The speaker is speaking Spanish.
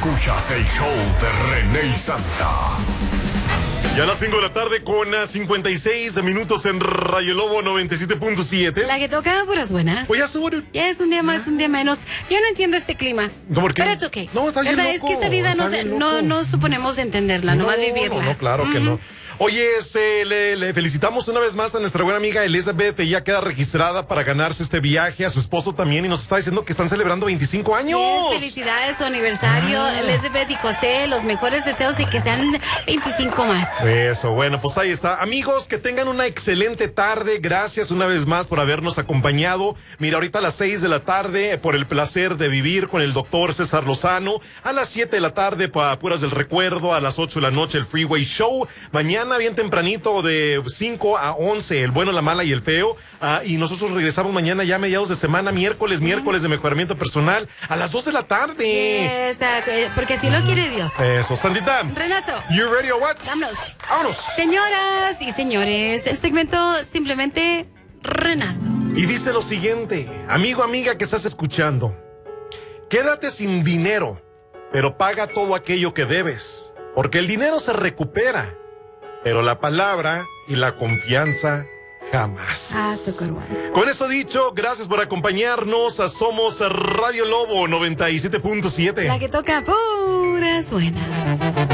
Escuchas el show de René y Santa. Ya a las 5 de la tarde con 56 minutos en Radio Lobo 97.7. La que toca puras buenas. Pues ya seguro. Ya es un día más, un día menos. Yo no entiendo este clima. No, ¿por qué? Pero es ok. No, está bien ¿verdad? loco, Es que esta vida no suponemos entenderla, nomás vivirla. No, claro que no. Oye, le felicitamos una vez más a nuestra buena amiga Elizabeth. Ella queda registrada para ganarse este viaje, a su esposo también, y nos está diciendo que están celebrando 25 años. Yes, felicidades, su aniversario, Elizabeth y José, los mejores deseos y que sean 25 más. Eso, bueno, pues ahí está. Amigos, que tengan una excelente tarde. Gracias una vez más por habernos acompañado. Mira, ahorita a las 6 de la tarde, por el placer de vivir con el doctor César Lozano. A las 7 de la tarde, para Puras del Recuerdo. A las 8 de la noche, el Freeway Show. Mañana bien tempranito de 5 a 11, el bueno, la mala y el feo. Y nosotros regresamos mañana ya a mediados de semana, miércoles de mejoramiento personal, a las 2 de la tarde. Porque así lo quiere Dios. Eso, Santita. Renato. You ready or what? Vámonos. Señoras y señores, el segmento simplemente Renazo. Y dice lo siguiente, amigo, amiga que estás escuchando. Quédate sin dinero, pero paga todo aquello que debes, porque el dinero se recupera, pero la palabra y la confianza jamás. Con eso dicho, gracias por acompañarnos. Somos Radio Lobo 97.7. La que toca puras buenas.